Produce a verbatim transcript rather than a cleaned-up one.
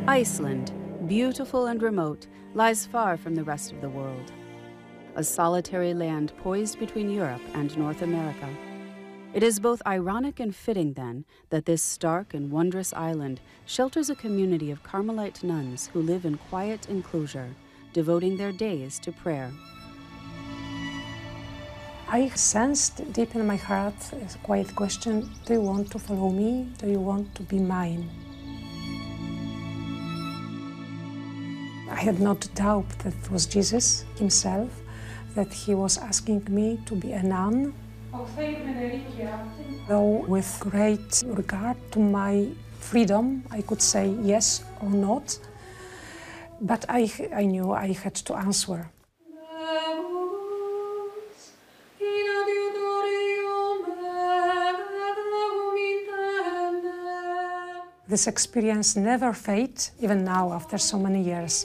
Iceland, beautiful and remote, lies far from the rest of the world. A solitary land poised between Europe and North America. It is both ironic and fitting, then, that this stark and wondrous island shelters a community of Carmelite nuns who live in quiet enclosure, devoting their days to prayer. I sensed deep in my heart a quiet question: do you want to follow me? Do you want to be mine? I had not doubt that it was Jesus himself, that he was asking me to be a nun. Though with great regard to my freedom, I could say yes or not, but I, I knew I had to answer. This experience never fades, even now after so many years.